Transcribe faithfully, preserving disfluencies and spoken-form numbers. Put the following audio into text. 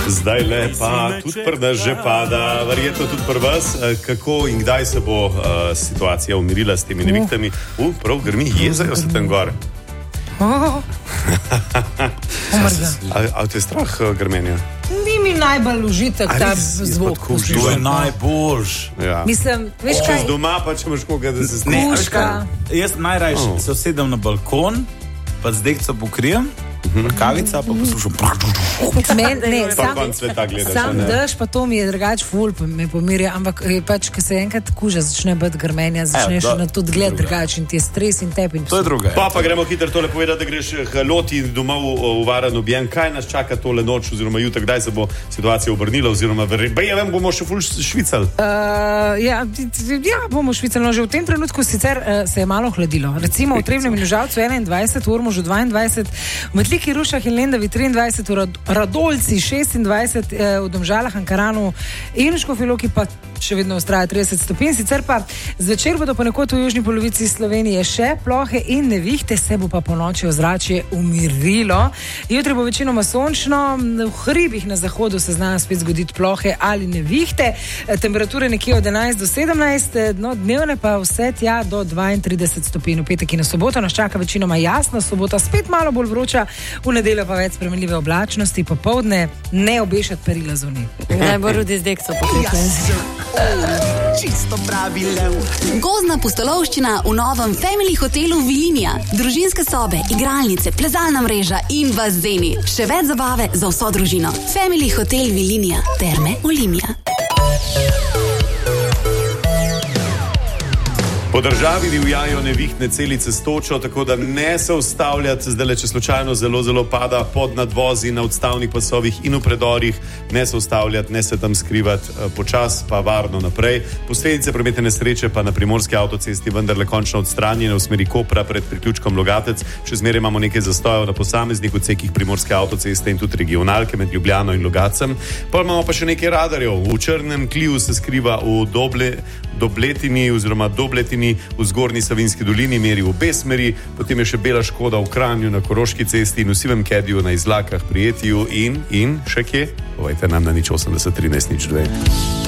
Zdaj le pa tudi prdež že pada, verjetno tudi pri vas. Kako in kdaj se bo uh, situacija umirila s temi nevihtami? Uh, prav grmi, jezajo se tam gor. Oh. A te je strah uh, grmenja? Ni mi najbolj užitek ta zvok. To je najboljš. Ja. Mislim, veš kaj? Čez doma pa če imaš koga, da se snega. Kuška. Jaz najrajši oh. se usedem na balkon, pa z dekco pokrijem, kavica pa poslušam. Men, ne, Pa sam, konc sveta gledaš. sam ne? dež, pa to mi je drugač ful, pa me pomirja, ampak je pač, ko se enkrat kuža začne biti grmenja, začneš Evo, to- na to gled drugač in ti je stres in tep in To je druga. Pa pa gremo hitro tole povedati, da greš k loti domov v varen objem. Kaj nas čaka tole noč oziroma jutro, kdaj se bo situacija obrnila oziroma verjetno, ja vem, bomo še ful švicali. Uh, ja, t- t- ja, bomo švicali. No, že v tem trenutku sicer uh, se je malo hladilo. Recimo v Trebnjem in Ložalcu enaindvajset, v Ormožu dvaindvajset, v Metliki, Rušah in Lendavi triindvajset, v Rad- Radolci šestindvajset, uh, v Domžalah, Ankaranu in v Škofji Loki pa še vedno vztraja trideset stopinj. Sicer pa zvečer bodo ponekod v južni polovici Slovenije še plohe in nevihte, se bo pa po noči ozračje umirilo. Jutri bo večinoma sončno, v hribih na zahodu se znajo spet zgoditi plohe ali nevihte. Temperature nekje od enajst do sedemnajst, no, dnevne pa vse tja do dvaintrideset stopinj. V petek in na soboto nas čaka večinoma jasna sobota, spet malo bolj vroča, v nedeljo pa več spremenljive oblačnosti, popoldne ne obešati perila zunaj. Najbolj rudi z dekco pokrijem. Čisto pravi lev. Gozdna pustolovščina v novem Family hotelu Vilinija. Družinske sobe, igralnice, plezalna mreža in bazeni. Še več zabave za vso družino. Family hotel Vilinija. Terme Olimia. Po državi divjajo nevihtne celice s točo, tako da ne se ustavljati, zdaj le, če slučajno zelo, zelo pada pod nadvozi na odstavnih pasovih in v predorih, ne se ustavljati, ne se tam skrivati, počas pa varno naprej. Posledice prometne nesreče pa na primorski avtocesti vendarle končno odstranjene v smeri Kopra pred priključkom Logatec. Še zmeraj imamo nekaj zastojev na posameznih odsekih primorske avtoceste in tudi regionalke med Ljubljano in Logacem. Pa imamo pa še nekaj radarjev. V Črnem Kliju se skriva v doble, Dobletini oziroma Dobletini v Zgornji Savinjski dolini, meri v obe smeri, potem je še bela Škoda v Kranju na Koroški cesti in v Sivem Kediju na Izlakah pri Etiju in, in še kje? Povejte nam na nič osemdeset trinajst nič dve.